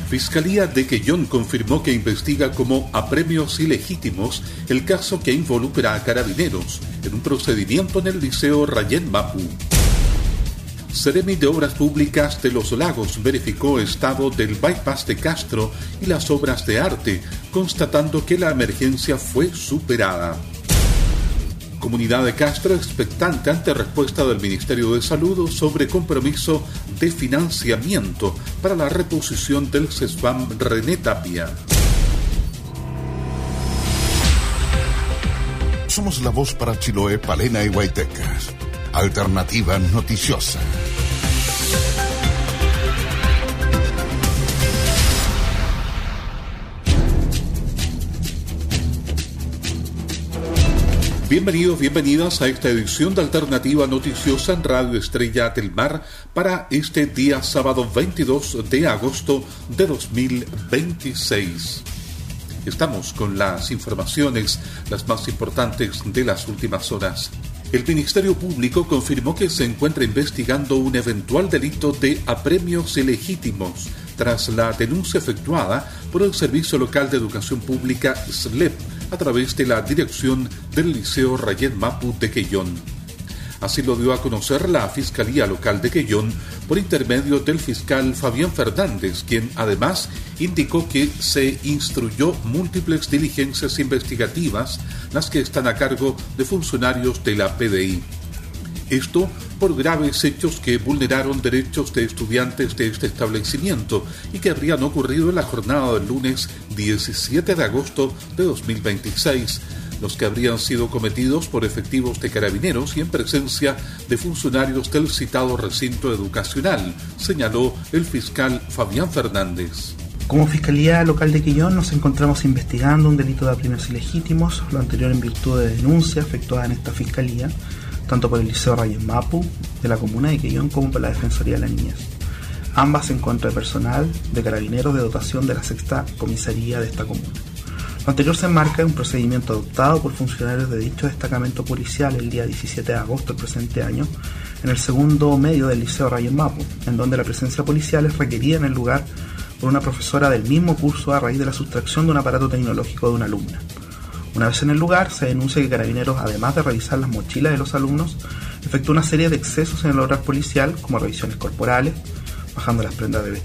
Fiscalía de Quellón confirmó que investiga como apremios ilegítimos el caso que involucra a Carabineros en un procedimiento en el Liceo Rayén Mapu. Seremi de Obras Públicas de Los Lagos verificó estado del bypass de Castro y las obras de arte, constatando que la emergencia fue superada. Comunidad de Castro expectante ante respuesta del Ministerio de Salud sobre compromiso de financiamiento para la reposición del CESFAM René Tapia. Somos la voz para Chiloé, Palena y Huaytecas. Alternativa noticiosa. Bienvenidos, bienvenidas a esta edición de Alternativa Noticiosa en Radio Estrella del Mar para este día sábado 22 de agosto de 2026. Estamos con las informaciones, las más importantes de las últimas horas. El Ministerio Público confirmó que se encuentra investigando un eventual delito de apremios ilegítimos tras la denuncia efectuada por el Servicio Local de Educación Pública SLEP a través de la dirección del Liceo Rayén Mapu de Quellón. Así lo dio a conocer la Fiscalía Local de Quellón por intermedio del fiscal Fabián Fernández, quien además indicó que se instruyó múltiples diligencias investigativas, las que están a cargo de funcionarios de la PDI. Esto por graves hechos que vulneraron derechos de estudiantes de este establecimiento y que habrían ocurrido en la jornada del lunes 17 de agosto de 2026, los que habrían sido cometidos por efectivos de Carabineros y en presencia de funcionarios del citado recinto educacional, señaló el fiscal Fabián Fernández. Como Fiscalía Local de Quellón nos encontramos investigando un delito de apremios ilegítimos, lo anterior en virtud de denuncia efectuada en esta Fiscalía, tanto por el Liceo Rayén Mapu de la comuna de Quellón como por la Defensoría de la Niñez, ambas en contra de personal de Carabineros de dotación de la sexta comisaría de esta comuna. Lo anterior se enmarca en un procedimiento adoptado por funcionarios de dicho destacamento policial el día 17 de agosto del presente año en el segundo medio del Liceo Rayén Mapu, en donde la presencia policial es requerida en el lugar por una profesora del mismo curso a raíz de la sustracción de un aparato tecnológico de una alumna. Una vez en el lugar, se denuncia que Carabineros, además de revisar las mochilas de los alumnos, efectúa una serie de excesos en el obrar policial, como revisiones corporales, bajando las prendas de